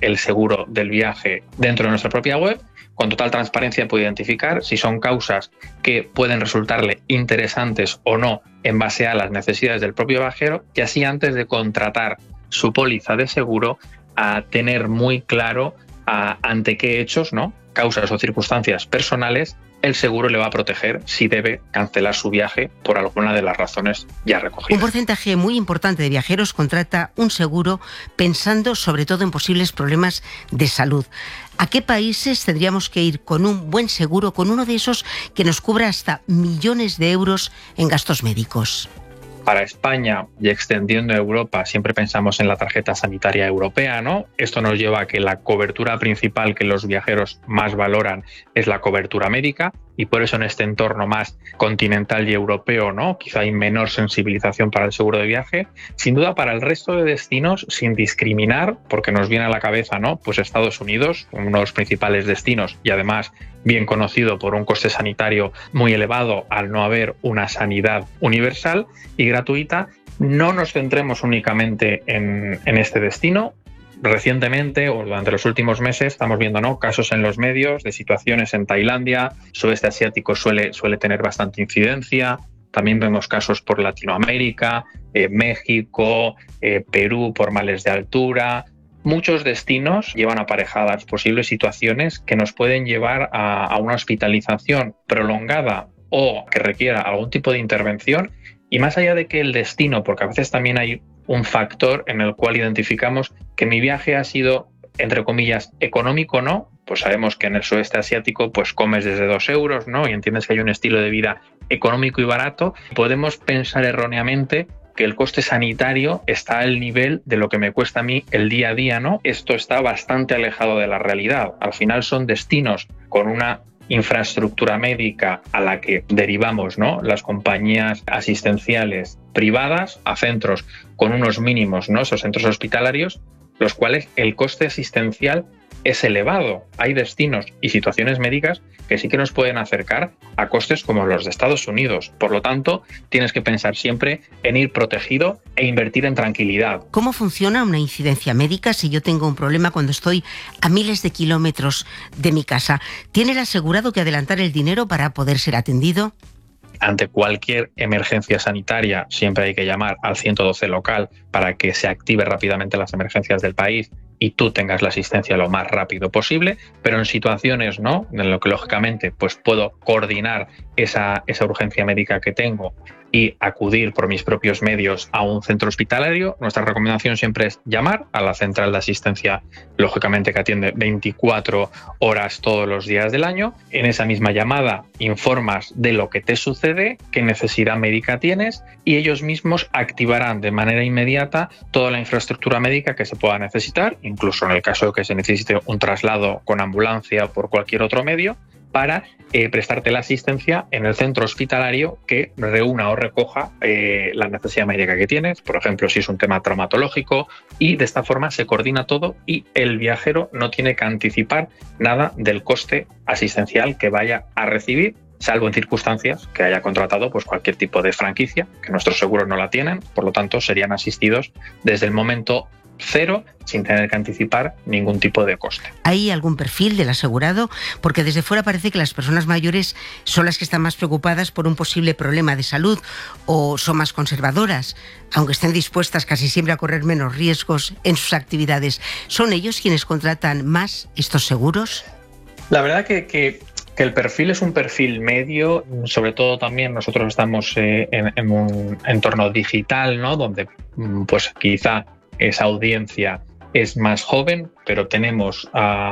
el seguro del viaje dentro de nuestra propia web. Con total transparencia puede identificar si son causas que pueden resultarle interesantes o no en base a las necesidades del propio viajero, y así antes de contratar su póliza de seguro a tener muy claro ante qué hechos, ¿no?, causas o circunstancias personales, el seguro le va a proteger si debe cancelar su viaje por alguna de las razones ya recogidas. Un porcentaje muy importante de viajeros contrata un seguro pensando sobre todo en posibles problemas de salud. ¿A qué países tendríamos que ir con un buen seguro, con uno de esos que nos cubra hasta millones de euros en gastos médicos? Para España y extendiendo a Europa, siempre pensamos en la tarjeta sanitaria europea, ¿no? Esto nos lleva a que la cobertura principal que los viajeros más valoran es la cobertura médica, y por eso en este entorno más continental y europeo, ¿no?, quizá hay menor sensibilización para el seguro de viaje. Sin duda, para el resto de destinos, sin discriminar, porque nos viene a la cabeza, ¿no?, pues Estados Unidos, uno de los principales destinos y además bien conocido por un coste sanitario muy elevado al no haber una sanidad universal y gratuita. No nos centremos únicamente en este destino. Recientemente o durante los últimos meses estamos viendo, ¿no?, casos en los medios de situaciones en Tailandia, sudeste asiático suele tener bastante incidencia. También vemos casos por Latinoamérica, México, Perú por males de altura. Muchos destinos llevan aparejadas posibles situaciones que nos pueden llevar a una hospitalización prolongada o que requiera algún tipo de intervención. Y más allá de que el destino, porque a veces también hay un factor en el cual identificamos que mi viaje ha sido, entre comillas, económico o no, pues sabemos que en el sudeste asiático pues comes desde 2 euros, ¿no?, y entiendes que hay un estilo de vida económico y barato. Podemos pensar erróneamente que el coste sanitario está al nivel de lo que me cuesta a mí el día a día, ¿no? Esto está bastante alejado de la realidad. Al final son destinos con una infraestructura médica a la que derivamos, ¿no?, las compañías asistenciales privadas a centros con unos mínimos, ¿no?, esos centros hospitalarios, los cuales el coste asistencial es elevado. Hay destinos y situaciones médicas que sí que nos pueden acercar a costes como los de Estados Unidos. Por lo tanto, tienes que pensar siempre en ir protegido e invertir en tranquilidad. ¿Cómo funciona una incidencia médica si yo tengo un problema cuando estoy a miles de kilómetros de mi casa? ¿Tiene el asegurado que adelantar el dinero para poder ser atendido? Ante cualquier emergencia sanitaria siempre hay que llamar al 112 local para que se active rápidamente las emergencias del país y tú tengas la asistencia lo más rápido posible, pero en situaciones, ¿no?, en lo que lógicamente pues puedo coordinar esa urgencia médica que tengo y acudir por mis propios medios a un centro hospitalario, nuestra recomendación siempre es llamar a la central de asistencia, lógicamente que atiende 24 horas todos los días del año. En esa misma llamada informas de lo que te sucede, qué necesidad médica tienes, y ellos mismos activarán de manera inmediata toda la infraestructura médica que se pueda necesitar, incluso en el caso de que se necesite un traslado con ambulancia o por cualquier otro medio, para prestarte la asistencia en el centro hospitalario que reúna o recoja la necesidad médica que tienes, por ejemplo, si es un tema traumatológico, y de esta forma se coordina todo y el viajero no tiene que anticipar nada del coste asistencial que vaya a recibir, salvo en circunstancias que haya contratado pues cualquier tipo de franquicia, que nuestros seguros no la tienen, por lo tanto serían asistidos desde el momento cero sin tener que anticipar ningún tipo de coste. ¿Hay algún perfil del asegurado? Porque desde fuera parece que las personas mayores son las que están más preocupadas por un posible problema de salud o son más conservadoras, aunque estén dispuestas casi siempre a correr menos riesgos en sus actividades. ¿Son ellos quienes contratan más estos seguros? La verdad que el perfil es un perfil medio, sobre todo también nosotros estamos en un entorno digital, ¿no?, donde pues quizá esa audiencia es más joven, pero tenemos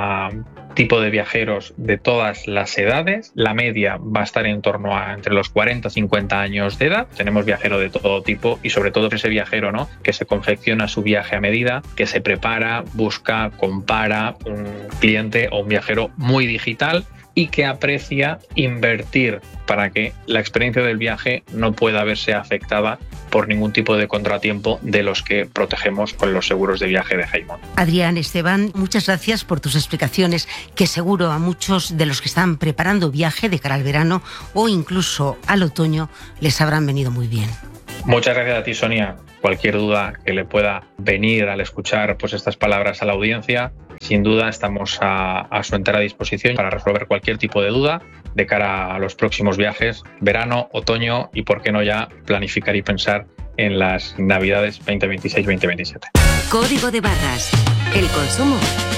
tipo de viajeros de todas las edades. La media va a estar en torno a entre los 40 y 50 años de edad. Tenemos viajeros de todo tipo y sobre todo ese viajero, ¿no?, que se confecciona su viaje a medida, que se prepara, busca, compara, un cliente o un viajero muy digital y que aprecia invertir para que la experiencia del viaje no pueda verse afectada por ningún tipo de contratiempo de los que protegemos con los seguros de viaje de Heimont. Adrián, Esteban, muchas gracias por tus explicaciones, que seguro a muchos de los que están preparando viaje de cara al verano o incluso al otoño les habrán venido muy bien. Muchas gracias a ti, Sonia. Cualquier duda que le pueda venir al escuchar pues estas palabras a la audiencia, sin duda estamos a su entera disposición para resolver cualquier tipo de duda de cara a los próximos viajes, verano, otoño y, por qué no, ya planificar y pensar en las Navidades 2026-2027. Código de barras. El consumo